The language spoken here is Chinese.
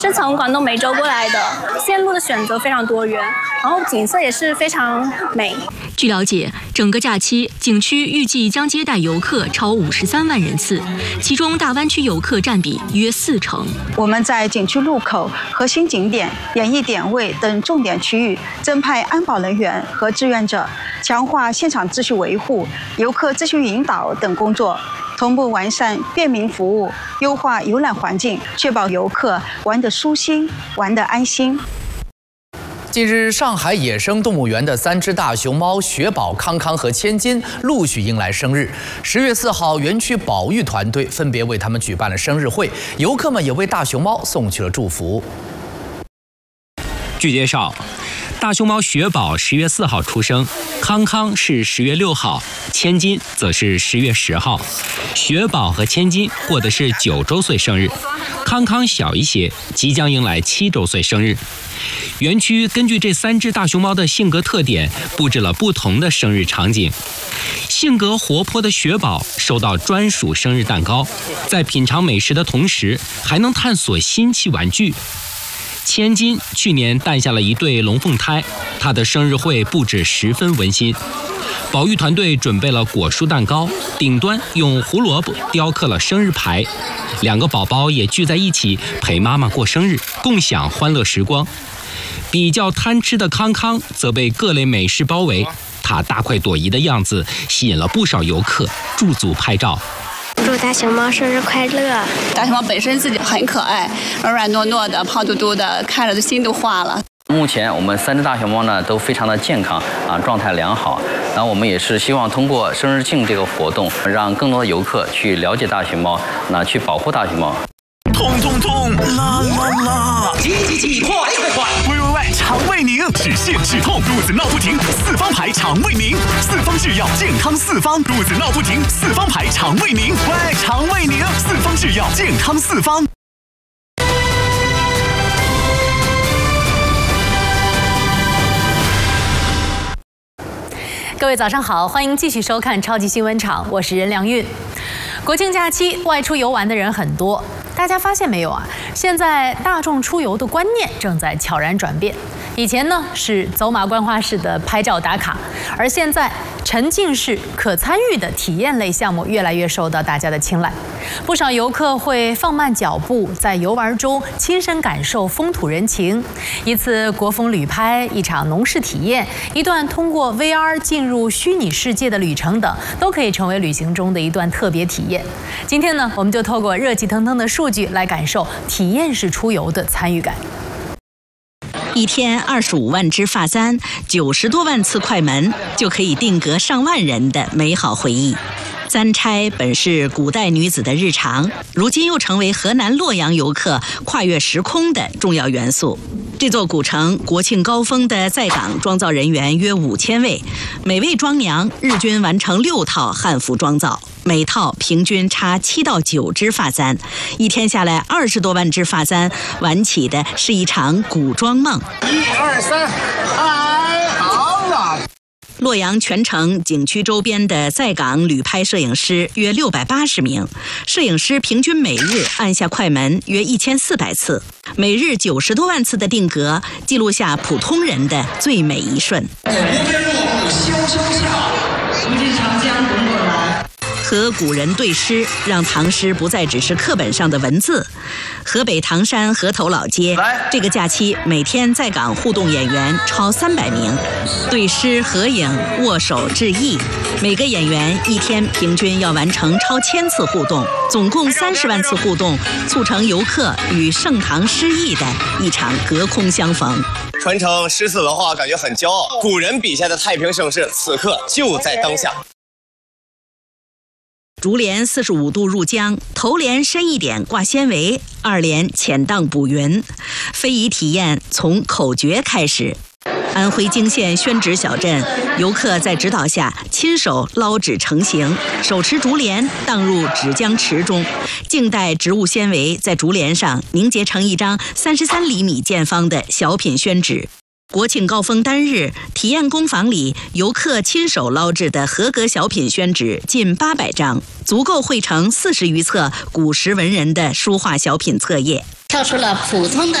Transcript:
是从广东梅州过来的，线路的选择非常多元，然后景色也是非常美。 据了解，整个假期景区预计将接待游客超53万人次，其中大湾区游客占比约40%。 我们在景区入口、核心景点、演艺点位等重点区域增派安保人员和志愿者，强化现场秩序维护、游客秩序引导等工作。同步完善便民服务，优化游览环境，确保游客玩得舒心、玩得安心。 近日，上海野生动物园的3只大熊猫雪宝、康康和千金陆续迎来生日。10月4号，园区保育团队分别为他们举办了生日会，游客们也为大熊猫送去了祝福。 据介绍，大熊猫雪宝10月4号出生，康康是10月6号，千金则是10月10号。雪宝和千金过的是9周岁生日，康康小一些，即将迎来7周岁生日。园区根据这3只大熊猫的性格特点，布置了不同的生日场景。性格活泼的雪宝收到专属生日蛋糕，在品尝美食的同时，还能探索新奇玩具。千金去年诞下了一对龙凤胎，她的生日会布置十分温馨。保育团队准备了果蔬蛋糕，顶端用胡萝卜雕刻了生日牌。2个宝宝也聚在一起陪妈妈过生日，共享欢乐时光。比较贪吃的康康则被各类美食包围，他大快朵颐的样子吸引了不少游客驻足拍照。 祝大熊猫生日快乐！ 大熊猫本身自己很可爱，软软糯糯的、胖嘟嘟的，看着的心都化了。 目前我们3只大熊猫呢都非常的健康状态良好。然后我们也是希望通过生日庆这个活动，让更多的游客去了解大熊猫，去保护大熊猫。 痛痛痛，啦啦啦！急，快！喂，肠胃宁，止泻止痛，肚子闹不停，4方牌肠胃宁，4方制药健康4方，肚子闹不停，4方牌肠胃宁，喂，肠胃宁，4方制药健康4方。 各位早上好，欢迎继续收看超级新闻场，我是任良韵。国庆假期外出游玩的人很多，大家发现没有啊？现在大众出游的观念正在悄然转变。以前呢是走马观花式的拍照打卡，而现在沉浸式可参与的体验类项目越来越受到大家的青睐。不少游客会放慢脚步，在游玩中亲身感受风土人情。一次国风旅拍，一场农事体验，一段通过 VR 进入虚拟世界的旅程等，都可以成为旅行中的一段特别体验。今天呢，我们就透过热气腾腾的数据来感受体验式出游的参与感。 一天25万只发簪，90多万次快门，就可以定格上万人的美好回忆。簪钗本是古代女子的日常，如今又成为河南洛阳游客跨越时空的重要元素。这座古城国庆高峰的在岗妆造人员约5000位，每位妆娘日均完成6套汉服妆造，每套平均插7到9只发簪，一天下来20多万只发簪，玩起的是一场古装梦。1、2、3，哎，好了。洛阳全城景区周边的在岗旅拍摄影师约680名，摄影师平均每日按下快门约1400次，每日90多万次的定格，记录下普通人的最美一瞬。5分入羞羞笑，如今长江滚滚来。和古人对诗，让唐诗不再只是课本上的文字。河北唐山河头老街这个假期每天在岗互动演员超300名，对诗、合影、握手、致意，每个演员一天平均要完成超1000次互动，总共30万次互动，促成游客与盛唐诗意的一场隔空相逢。 传承诗词文化，感觉很骄傲。古人笔下的太平盛世，此刻就在当下。 竹帘45度入江，头帘深一点挂纤维，2帘浅荡补云。非遗体验从口诀开始。安徽泾县宣纸小镇，游客在指导下亲手捞纸成型，手持竹帘荡入纸浆池中，静待植物纤维在竹帘上凝结成一张33厘米见方的小品宣纸。国庆高峰单日，体验工坊里游客亲手捞制的合格小品宣纸近800张，足够绘成40余册古时文人的书画小品册页。 跳出了普通的